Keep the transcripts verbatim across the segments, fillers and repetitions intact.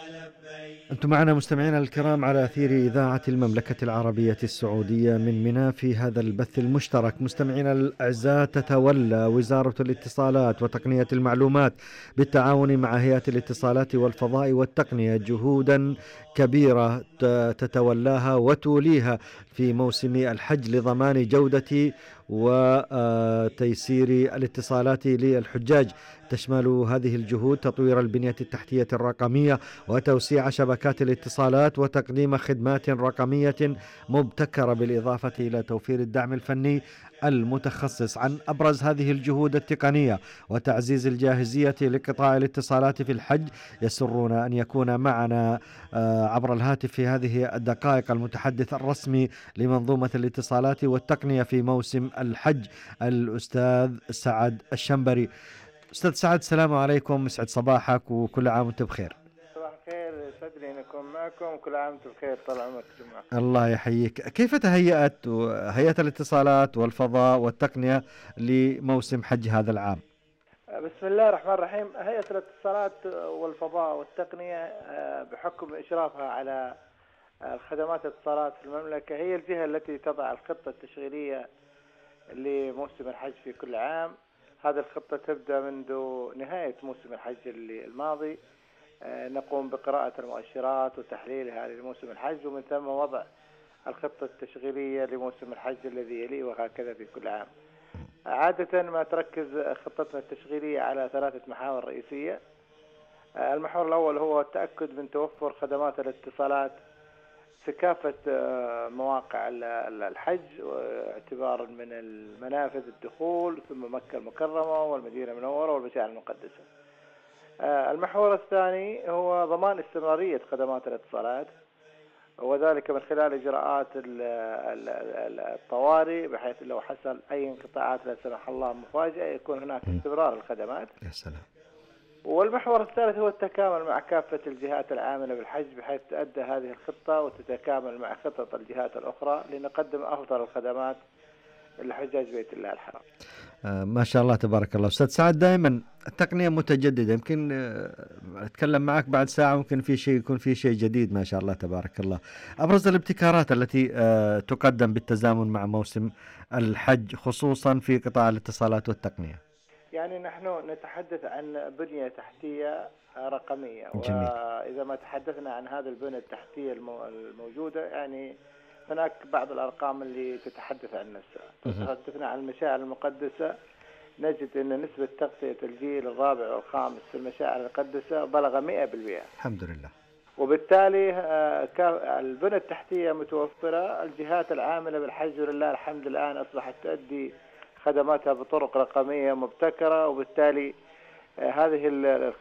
أنتم معنا مستمعينا الكرام على أثير إذاعة المملكة العربية السعودية من منى في هذا البث المشترك. مستمعينا الأعزاء، تتولى وزارة الاتصالات وتقنية المعلومات بالتعاون مع هيئة الاتصالات والفضاء والتقنية جهودا كبيرة تتولاها وتوليها في موسم الحج لضمان جودة وتيسير الاتصالات للحجاج. تشمل هذه الجهود تطوير البنية التحتية الرقمية وتوسيع شبكات الاتصالات وتقديم خدمات رقمية مبتكرة، بالإضافة إلى توفير الدعم الفني المتخصص. عن أبرز هذه الجهود التقنية وتعزيز الجاهزية لقطاع الاتصالات في الحج يسرنا أن يكون معنا عبر الهاتف في هذه الدقائق المتحدث الرسمي لمنظومة الاتصالات والتقنية في موسم الحج، الأستاذ سعد الشنبري. أستاذ سعد، السلام عليكم، يسعد صباحك وكل عام وأنت بخير. صباح الخير، يسعدني أن أكون معكم وكل عام وأنتم بخير. طال عمرك جماعة. الله يحييك. كيف تهيأت هيئة الاتصالات والفضاء والتقنية لموسم حج هذا العام؟ بسم الله الرحمن الرحيم. هيئة الاتصالات والفضاء والتقنية بحكم إشرافها على الخدمات الاتصالات في المملكة هي الجهة التي تضع الخطة التشغيلية لموسم الحج في كل عام. هذه الخطة تبدأ منذ نهاية موسم الحج الماضي. نقوم بقراءة المؤشرات وتحليلها لموسم الحج، ومن ثم وضع الخطة التشغيلية لموسم الحج الذي يليه، وهكذا في كل عام. عادة ما تركز خطتنا التشغيلية على ثلاثة محاور رئيسية. المحور الأول هو التأكد من توفر خدمات الاتصالات في كافة مواقع الحج، اعتبارا من المنافذ الدخول ثم مكة المكرمة والمدينة المنورة والمشاعر المقدسة. المحور الثاني هو ضمان استمرارية خدمات الاتصالات، وذلك من خلال إجراءات الطوارئ، بحيث لو حصل أي انقطاعات لا سمح الله مفاجئة يكون هناك استمرار الخدمات. يا سلام. والمحور الثالث هو التكامل مع كافة الجهات العاملة بالحج، بحيث تؤدى هذه الخطة وتتكامل مع خطط الجهات الأخرى لنقدم أفضل الخدمات لحجاج بيت الله الحرام. آه ما شاء الله تبارك الله. أستاذ سعد، دائما التقنية متجددة، يمكن آه أتكلم معك بعد ساعة ممكن في شيء يكون في شيء جديد. ما شاء الله تبارك الله. أبرز الابتكارات التي آه تقدم بالتزامن مع موسم الحج خصوصا في قطاع الاتصالات والتقنية. يعني نحن نتحدث عن بنية تحتية رقمية. جميل. وإذا ما تحدثنا عن هذه البنية التحتية الموجودة، يعني هناك بعض الأرقام اللي تتحدث عن نفسها. تحدثنا عن المشاعر المقدسة، نجد أن نسبة تغطية الجيل الرابع والخامس في المشاعر المقدسة بلغ مئة بالمئة. الحمد لله. وبالتالي البنية التحتية متوفرة. الجهات العاملة بالحج ولله الحمد الآن أصبحت تؤدي خدماتها بطرق رقمية مبتكرة، وبالتالي هذه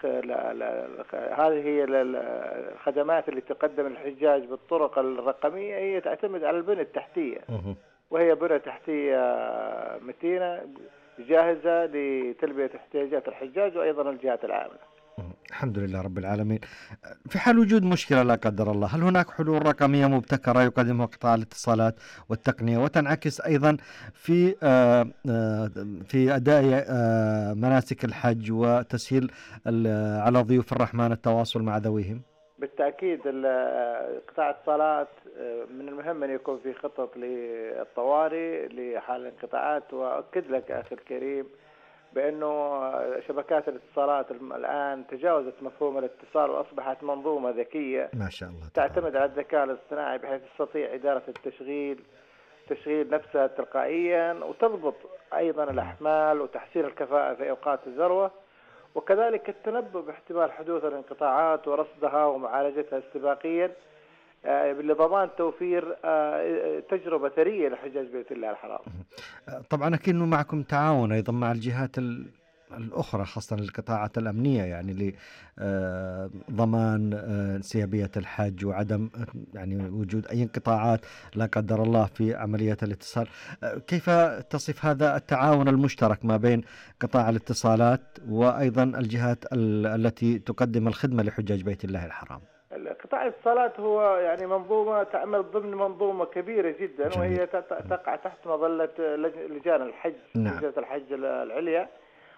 هذه هي الخدمات اللي تقدم الحجاج بالطرق الرقمية هي تعتمد على البنية التحتية، وهي بنية تحتية متينة جاهزة لتلبية احتياجات الحجاج وأيضا الجهات العاملة. الحمد لله رب العالمين. في حال وجود مشكلة لا قدر الله، هل هناك حلول رقمية مبتكرة يقدمها قطاع الاتصالات والتقنية وتنعكس أيضا في في أداء مناسك الحج وتسهيل على ضيوف الرحمن التواصل مع ذويهم؟ بالتأكيد قطاع الاتصالات من المهم أن يكون في خطط للطوارئ لحال الانقطاعات. وأكد لك أخي الكريم بأنه شبكات الاتصالات الآن تجاوزت مفهوم الاتصال وأصبحت منظومة ذكية ما شاء الله تعتمد على الذكاء الاصطناعي، بحيث تستطيع إدارة التشغيل تشغيل نفسها تلقائيا، وتضبط أيضا الأحمال وتحسين الكفاءة في أوقات الذروة، وكذلك التنبؤ باحتمال حدوث الانقطاعات ورصدها ومعالجتها استباقيا لضمان توفير تجربة ثرية لحجاج بيت الله الحرام. طبعا أكيد أنه معكم تعاون أيضا مع الجهات الأخرى خاصة القطاعات الأمنية، يعني لضمان انسيابية الحج وعدم يعني وجود أي انقطاعات لا قدر الله في عمليات الاتصال. كيف تصف هذا التعاون المشترك ما بين قطاع الاتصالات وأيضا الجهات التي تقدم الخدمة لحجاج بيت الله الحرام؟ قطاع الاتصالات هو يعني منظومة تعمل ضمن منظومة كبيرة جدا. جميل. وهي تقع تحت مظلة لجان الحج، نعم. لجنة الحج العليا،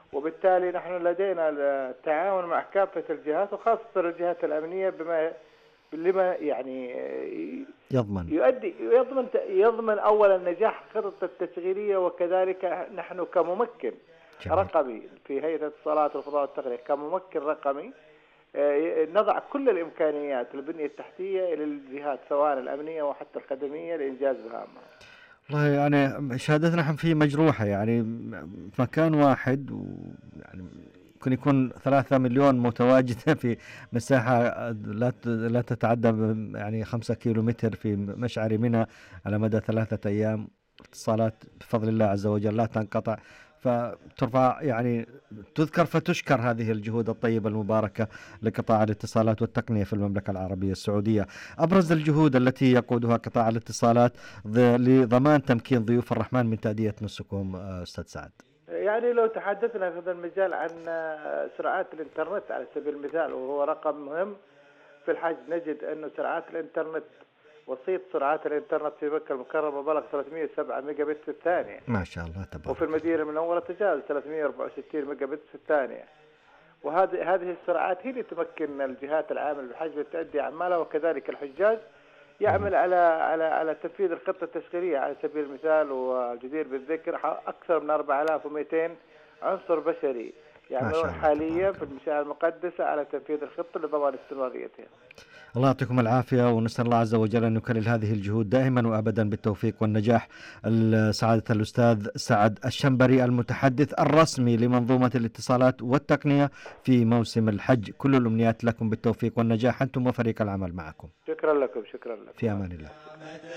وبالتالي نحن لدينا التعاون مع كافة الجهات وخاصة الجهات الأمنية بما لما يعني يضمن يؤدي يضمن يضمن أولا نجاح الخطط التشغيلية، وكذلك نحن كممكن جميل. رقمي في هيئة الاتصالات والفضاء والتقنية كممكن رقمي نضع كل الإمكانيات البنية التحتية للجهات سواء الأمنية وحتى الخدمية لإنجاز مهامها. والله يعني شهادتنا في مجروحة، يعني مكان واحد ويعني ممكن يكون ثلاثة مليون متواجدة في مساحة لا لا تتعدى يعني خمسة كيلو متر في مشعر منى على مدى ثلاثة أيام. اتصالات بفضل الله عز وجل لا تنقطع، فترفع يعني تذكر فتشكر هذه الجهود الطيبة المباركة لقطاع الاتصالات والتقنية في المملكة العربية السعودية. أبرز الجهود التي يقودها قطاع الاتصالات لضمان تمكين ضيوف الرحمن من تأدية نسكهم أستاذ سعد. يعني لو تحدثنا في هذا المجال عن سرعات الإنترنت على سبيل المثال، وهو رقم مهم في الحج، نجد أن سرعات الإنترنت وسيط سرعات الإنترنت في مكة المكرمة بلغ ثلاثمئة وسبعة ميجا بت في الثانية ما شاء الله تبارك. وفي المدينة المنورة تجاوز ثلاثمئة وأربعة وستين ميجا بت في الثانية. وهذه هذه السرعات هي اللي تمكن الجهات العاملة بالحج من تؤدي أعمالها، وكذلك الحجاج يعمل على على على تنفيذ الخطة التشغيلية. على سبيل المثال والجدير بالذكر أكثر من أربعة آلاف ومئتين عنصر بشري يعملون حاليا في المشاعر المقدسة على تنفيذ الخطة لضمان استمراريتها. الله يعطيكم العافية، ونسأل الله عز وجل أن يكلل هذه الجهود دائما وأبدا بالتوفيق والنجاح. سعادة الأستاذ سعد الشنبري المتحدث الرسمي لمنظومة الاتصالات والتقنية في موسم الحج، كل الأمنيات لكم بالتوفيق والنجاح أنتم وفريق العمل معكم. شكرا لكم. شكرا لكم. في أمان الله.